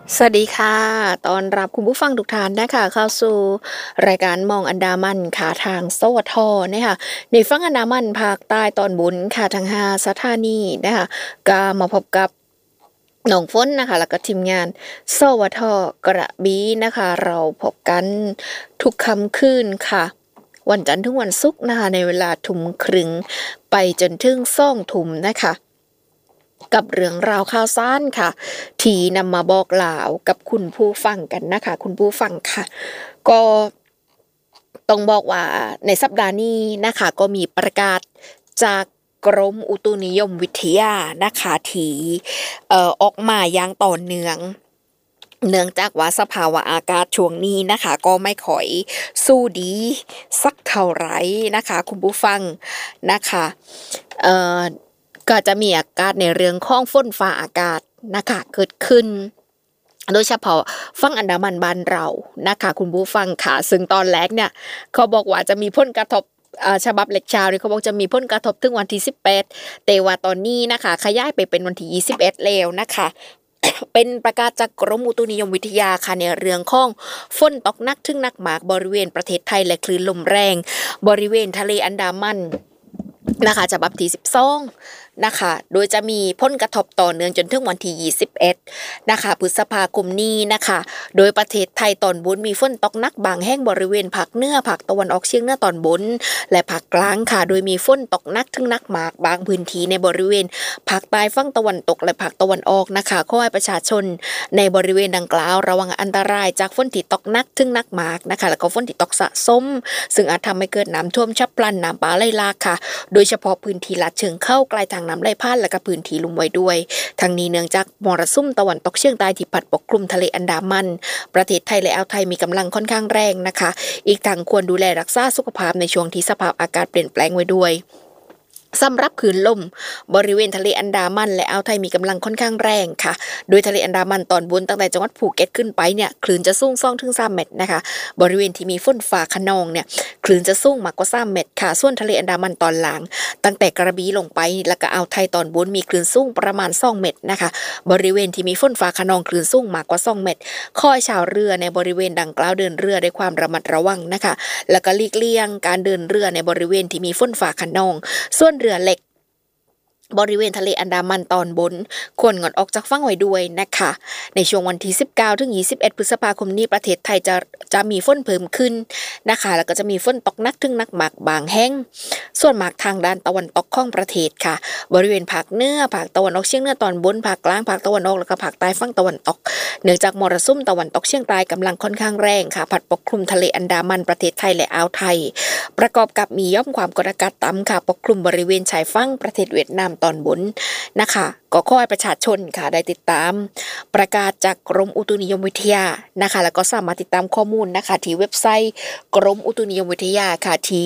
สวัสดีค่ะต้อนรับคุณผู้ฟังทุกท่านนะคะเข้าสู่รายการมองอันดามันค่ะทางสวทนะคะในฝั่งอันดามันภาคใต้ตอนบนค่ะทั้ง5สถานีนะคะก็มาพบกับน้องฝนนะคะแล้วก็ทีมงานสวทกระบี่นะคะเราพบกันทุกค่ำคืนค่ะวันจันทร์ถึงวันศุกร์นะคะในเวลาทุ่มครึ่งไปจนถึง20:00นะคะกับเรื่องราวข่าวสารค่ะที่นำมาบอกกล่าวกับคุณผู้ฟังกันนะคะคุณผู้ฟังค่ะก็ต้องบอกว่าในสัปดาห์นี้นะคะก็มีประกาศจากกรมอุตุนิยมวิทยานะคะที่ออกมาอย่างต่อเนื่องเนื่องจากว่าสภาวะอากาศช่วงนี้นะคะก็ไม่ค่อยสู้ดีสักเท่าไหร่นะคะคุณผู้ฟังนะคะเอ่อ ก็จะมีอากาศในเรื่องของฝนฟ้าอากาศนะคะเกิดขึ้นโดยเฉพาะฝั่งอันดามันบ้านเรานะคะคุณผู้ฟังค่ะซึ่งตอนแรกเนี่ยเขาบอกว่าจะมีผลกระทบฉบับเล็กชาวเนี่ยเขาบอกจะมีผลกระทบถึงวันที่18แต่ว่าตอนนี้นะคะขยายไปเป็นวันที่21แล้วนะคะ เป็นประกาศจากกรมอุตุนิยมวิทยาค่ะในเรื่องของฝนตกหนักถึงหนักมากบริเวณประเทศไทยและคลื่นลมแรงบริเวณทะเลอันดามันนะคะฉบับที่12นะคะโดยจะมีผลกระทบต่อเนื่องจนถึงวันที่21นะคะพฤษภาคมนี้นะคะโดยประเทศไทยตอนบนมีฝนตกหนักบางแห่งบริเวณภาคเหนือภาคตะวันออกเฉียงเหนือตอนบนและภาคกลางค่ะโดยมีฝนตกหนักถึงหนักมากบางพื้นที่ในบริเวณภาคใต้ฝั่งตะวันตกและภาคตะวันออกนะคะขอให้ประชาชนในบริเวณดังกล่าวระวังอันตรายจากฝนที่ตกหนักถึงหนักมากนะคะแล้วก็ฝนที่ตกสะสมซึ่งอาจทำให้เกิดน้ำท่วมฉับพลันน้ำป่าไหลหลากค่ะโดยเฉพาะพื้นที่ลาดเชิงเข้าใกล้ทางน้ำไหลผ่านและก็พื้นที่ลุ่มไว้ด้วยทั้งนี้เนื่องจากมรสุมตะวันตกเฉียงใต้ที่พัดปกคลุมทะเลอันดามันประเทศไทยและอ่าวไทยมีกำลังค่อนข้างแรงนะคะอีกทั้งควรดูแลรักษาสุขภาพในช่วงที่สภาพอากาศเปลี่ยนแปลงไว้ด้วยสำหรับคลื่นลมบริเวณทะเลอันดามันและอ่าวไทยมีกำลังค่อนข้างแรงค่ะโดยทะเลอันดามันตอนบนตั้งแต่จังหวัดภูเก็ตขึ้นไปเนี่ยคลื่นจะสูง2-3เมตรนะคะบริเวณที่มีฝนฟ้าคะนองเนี่ยคลื่นจะสูงมากกว่า3เมตรค่ะส่วนทะเลอันดามันตอนล่างตั้งแต่กระบี่ลงไปแล้วก็อ่าวไทยตอนบนมีคลื่นสูงประมาณ2เมตรนะคะบริเวณที่มีฝนฟ้าคะนองคลื่นสูงมากกว่า2เมตรขอให้ชาวเรือในบริเวณดังกล่าวเดินเรือด้วยความระมัดระวังนะคะแล้วก็หลีกเลี่ยงการเดินเรือในบริเวณที่มีฝนฟ้าคะนองส่วนเรือเล็กบริเวณทะเลอันดามันตอนบนควรงดออกจากฝั่งไว้ด้วยนะคะในช่วงวันที่19ถึง21พฤษภาคมนี้ประเทศไทยจะมีฝนเพิ่มขึ้นนะคะแล้วก็จะมีฝนตกหนักถึงหนักมากบางแห่งส่วนมากทางด้านตะวันตกของประเทศค่ะบริเวณภาคเหนือภาคตะวันออกเฉียงเหนือตอนบนภาคกลางภาคตะวันออกแล้วก็ภาคใต้ฝั่งตะวันตกเนื่องจากมรสุมตะวันตกเฉียงใต้กำลังค่อนข้างแรงค่ะพัดปกคลุมทะเลอันดามันประเทศไทยและอ่าวไทยประกอบกับมีหย่อมความกดอากาศต่ำค่ะปกคลุมบริเวณชายฝั่งประเทศเวียดนามตอนบนนะคะก็ขอให้ประชาชนค่ะได้ติดตามประกาศจากกรมอุตุนิยมวิทยานะคะแล้วก็สามารถติดตามข้อมูลนะคะที่เว็บไซต์กรมอุตุนิยมวิทยาค่ะที่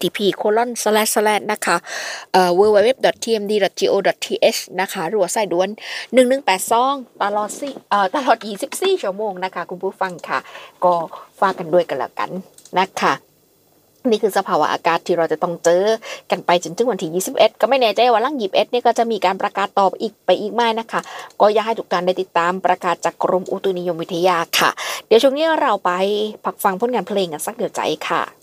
http:// นะคะwww.tmd.go.th นะคะหรือว่าสายด่วน1182ตลอด24ชั่วโมงนะคะคุณผู้ฟังค่ะก็ฝากกันด้วยกันแล้วกันนะคะนี่คือสภาวะอากาศที่เราจะต้องเจอกันไปจนถึงวันที่21ก็ไม่แน่ใจว่าหลัง21นี่ก็จะมีการประกาศตอบอีกไปอีกไหมนะคะก็อยากให้ทุกท่านได้ติดตามประกาศจากกรมอุตุนิยมวิทยาค่ะเดี๋ยวช่วงนี้เราไปพักฟังผลงานเพลงกันสักเดี๋ยวใจค่ะ